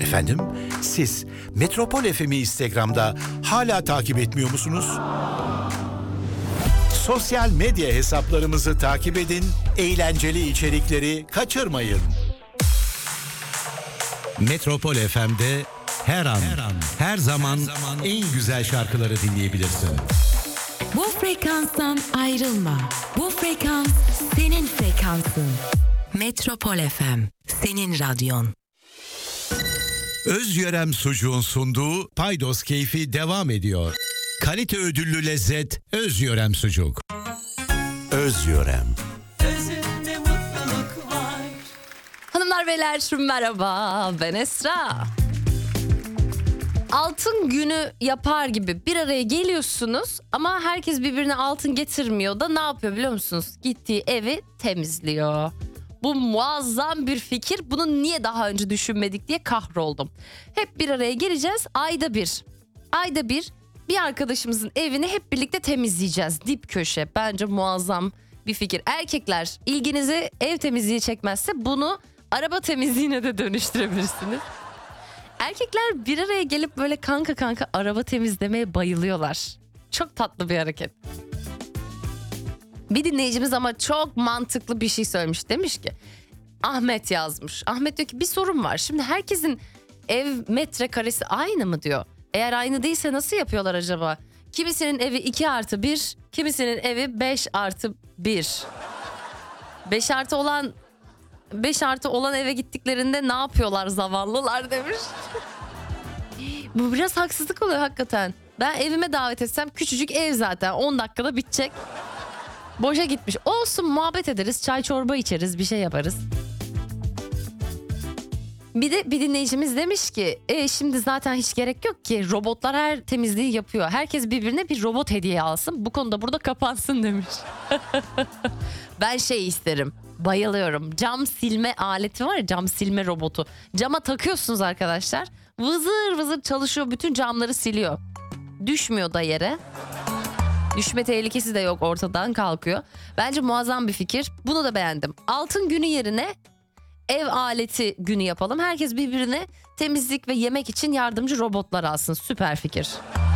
Efendim, siz Metropol FM'i Instagram'da hala takip etmiyor musunuz? Sosyal medya hesaplarımızı takip edin, eğlenceli içerikleri kaçırmayın. Metropol FM'de her an, her zaman en güzel şarkıları dinleyebilirsin. Bu frekanstan ayrılma. Bu frekans senin frekansın. Metropol FM, senin radyon. Özyörem Sucuğun sunduğu Paydos Keyfi devam ediyor. Kalite ödüllü lezzet Özyörem Sucuk. Özyörem. Özünde mutluluk var. Hanımlar beyler merhaba, ben Esra. Altın günü yapar gibi bir araya geliyorsunuz ama herkes birbirine altın getirmiyor da ne yapıyor biliyor musunuz? Gittiği evi temizliyor. Bu muazzam bir fikir. Bunu niye daha önce düşünmedik diye kahroldum. Hep bir araya geleceğiz, ayda bir arkadaşımızın evini hep birlikte temizleyeceğiz. Dip köşe, bence muazzam bir fikir. Erkekler, ilginizi ev temizliği çekmezse bunu araba temizliğine de dönüştürebilirsiniz. Erkekler bir araya gelip böyle kanka araba temizlemeye bayılıyorlar. Çok tatlı bir hareket. Bir dinleyicimiz ama çok mantıklı bir şey söylemiş. Demiş ki, Ahmet yazmış. Ahmet diyor ki bir sorun var. Şimdi herkesin ev metrekaresi aynı mı diyor. Eğer aynı değilse nasıl yapıyorlar acaba? Kimisinin evi 2+1, kimisinin evi 5+1. 5 artı olan eve gittiklerinde ne yapıyorlar zavallılar demiş. Bu biraz haksızlık oluyor hakikaten. Ben evime davet etsem küçücük ev zaten 10 dakikada bitecek. Boşa gitmiş. Olsun, muhabbet ederiz, çay çorba içeriz, bir şey yaparız. Bir de bir dinleyicimiz demiş ki şimdi zaten hiç gerek yok ki, robotlar her temizliği yapıyor. Herkes birbirine bir robot hediye alsın, bu konuda burada kapansın demiş. Ben isterim, bayılıyorum. Cam silme aleti var ya, cam silme robotu. Cama takıyorsunuz arkadaşlar, vızır vızır çalışıyor, bütün camları siliyor. Düşmüyor da yere. Düşme tehlikesi de yok, ortadan kalkıyor. Bence muazzam bir fikir. Bunu da beğendim. Altın günü yerine ev aleti günü yapalım. Herkes birbirine temizlik ve yemek için yardımcı robotlar alsın. Süper fikir.